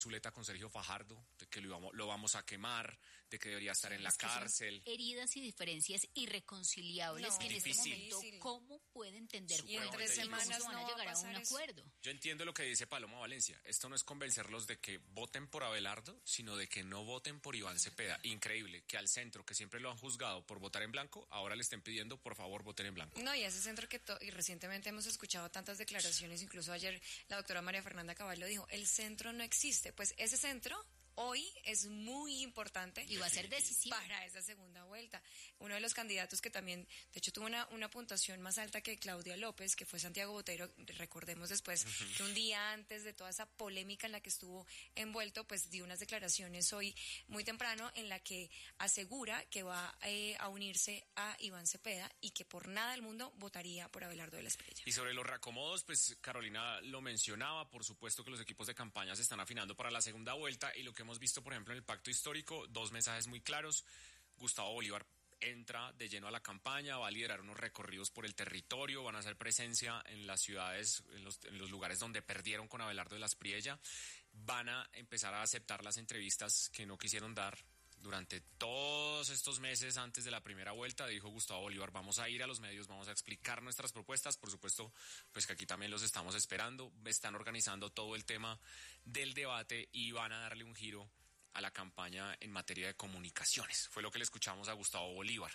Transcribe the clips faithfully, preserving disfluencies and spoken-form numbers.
Zuleta con Sergio Fajardo, de que lo, íbamos, lo vamos a quemar, de que debería estar en la es que cárcel. Son heridas y diferencias irreconciliables no, que en difícil. Este momento, ¿cómo puede entender y en tres semanas no van a no llegar a, a un eso. acuerdo? Yo entiendo lo que dice Paloma Valencia. Esto no es convencerlos de que voten por Abelardo, sino de que no voten por Iván Cepeda. Increíble que al centro, que siempre lo han juzgado por votar en blanco, ahora le estén pidiendo, por favor, voten en blanco. No, y ese centro que to- y recientemente hemos escuchado tantas declaraciones, incluso ayer la doctora María Fernanda Cabal lo dijo, el centro no existe. Pues ese centro hoy es muy importante y va a ser decisivo para esa segunda vuelta. Uno de los candidatos que también, de hecho, tuvo una, una puntuación más alta que Claudia López, que fue Santiago Botero, recordemos después uh-huh. que un día antes de toda esa polémica en la que estuvo envuelto, pues dio unas declaraciones hoy muy temprano en la que asegura que va eh, a unirse a Iván Cepeda y que por nada del mundo votaría por Abelardo de la Espriella. Y sobre los reacomodos, pues Carolina lo mencionaba, por supuesto que los equipos de campaña se están afinando para la segunda vuelta y lo que hemos visto, por ejemplo, en el pacto histórico, dos mensajes muy claros. Gustavo Bolívar entra de lleno a la campaña, va a liderar unos recorridos por el territorio, van a hacer presencia en las ciudades, en los, en los lugares donde perdieron con Abelardo de la Espriella, van a empezar a aceptar las entrevistas que no quisieron dar durante todos estos meses antes de la primera vuelta. Dijo Gustavo Bolívar, vamos a ir a los medios, vamos a explicar nuestras propuestas, por supuesto, pues que aquí también los estamos esperando, están organizando todo el tema del debate y van a darle un giro a la campaña en materia de comunicaciones. Fue lo que le escuchamos a Gustavo Bolívar.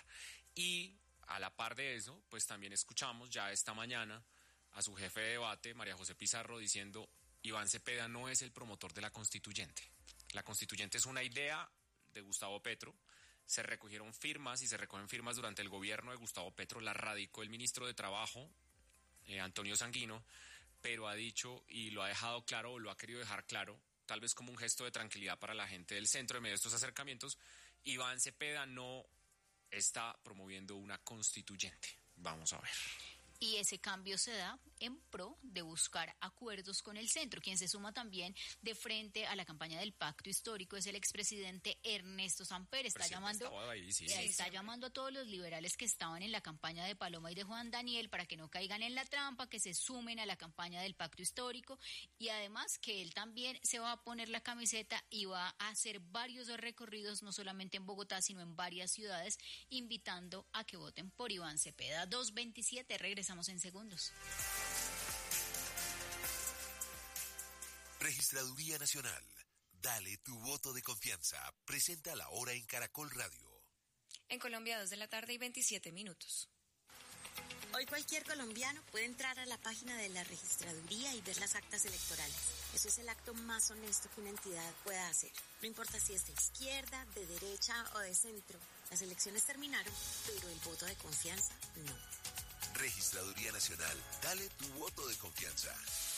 Y a la par de eso, pues también escuchamos ya esta mañana a su jefe de debate, María José Pizarro, diciendo, Iván Cepeda no es el promotor de la constituyente. La constituyente es una idea de Gustavo Petro, se recogieron firmas y se recogen firmas durante el gobierno de Gustavo Petro, la radicó el ministro de Trabajo, eh, Antonio Sanguino, pero ha dicho y lo ha dejado claro, o lo ha querido dejar claro, tal vez como un gesto de tranquilidad para la gente del centro en medio de estos acercamientos, Iván Cepeda no está promoviendo una constituyente. Vamos a ver. Y ese cambio se da en pro de buscar acuerdos con el centro. Quien se suma también de frente a la campaña del pacto histórico es el expresidente Ernesto Samper. Está llamando, ahí, sí, eh, sí, está sí. llamando a todos los liberales que estaban en la campaña de Paloma y de Juan Daniel para que no caigan en la trampa, que se sumen a la campaña del pacto histórico, y además que él también se va a poner la camiseta y va a hacer varios recorridos, no solamente en Bogotá, sino en varias ciudades, invitando a que voten por Iván Cepeda. dos veintisiete, regresamos en segundos. Registraduría Nacional. Dale tu voto de confianza. Presenta la hora en Caracol Radio. En Colombia, dos de la tarde y veintisiete minutos. Hoy cualquier colombiano puede entrar a la página de la registraduría y ver las actas electorales. Eso es el acto más honesto que una entidad pueda hacer. No importa si es de izquierda, de derecha o de centro. Las elecciones terminaron, pero el voto de confianza no. Registraduría Nacional. Dale tu voto de confianza.